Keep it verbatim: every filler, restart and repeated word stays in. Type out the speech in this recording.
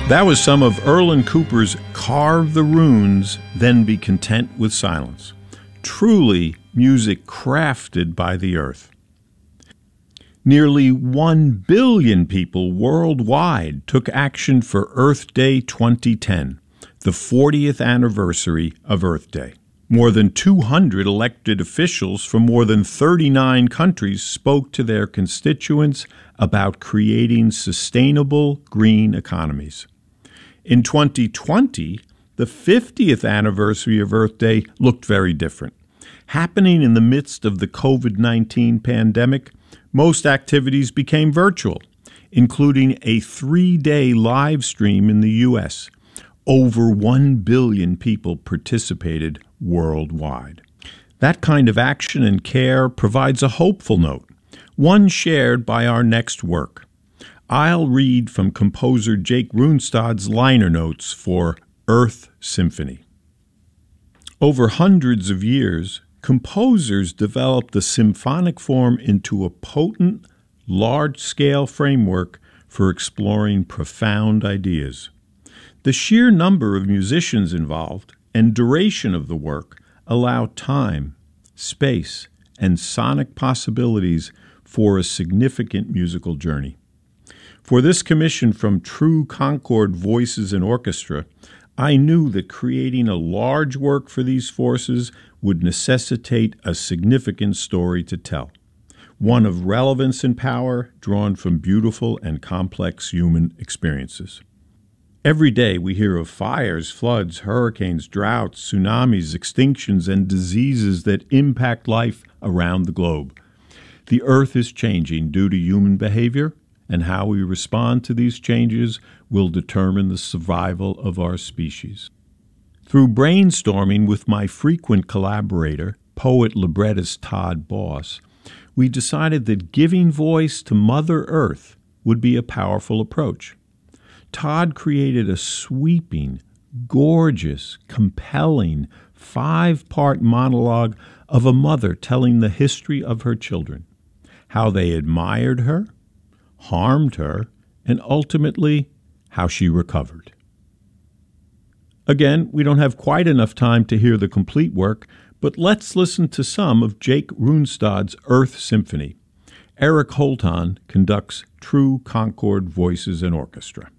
That was some of Erlen Cooper's Carve the Runes, Then Be Content with Silence. Truly music crafted by the earth. Nearly one billion people worldwide took action for Earth Day twenty ten, the fortieth anniversary of Earth Day. More than two hundred elected officials from more than thirty-nine countries spoke to their constituents about creating sustainable green economies. In twenty twenty, the fiftieth anniversary of Earth Day looked very different. Happening in the midst of the covid nineteen pandemic, most activities became virtual, including a three-day live stream in the U S Over one billion people participated worldwide. That kind of action and care provides a hopeful note, one shared by our next work. I'll read from composer Jake Runestad's liner notes for Earth Symphony. Over hundreds of years, composers developed the symphonic form into a potent, large-scale framework for exploring profound ideas. The sheer number of musicians involved and duration of the work allow time, space, and sonic possibilities for a significant musical journey. For this commission from True Concord Voices and Orchestra, I knew that creating a large work for these forces would necessitate a significant story to tell, one of relevance and power drawn from beautiful and complex human experiences. Every day we hear of fires, floods, hurricanes, droughts, tsunamis, extinctions, and diseases that impact life around the globe. The earth is changing due to human behavior, and how we respond to these changes will determine the survival of our species. Through brainstorming with my frequent collaborator, poet librettist Todd Boss, we decided that giving voice to Mother Earth would be a powerful approach. Todd created a sweeping, gorgeous, compelling, five-part monologue of a mother telling the history of her children, how they admired her, harmed her, and ultimately how she recovered. Again, we don't have quite enough time to hear the complete work, but let's listen to some of Jake Runestad's Earth Symphony. Eric Holton conducts True Concord Voices and Orchestra.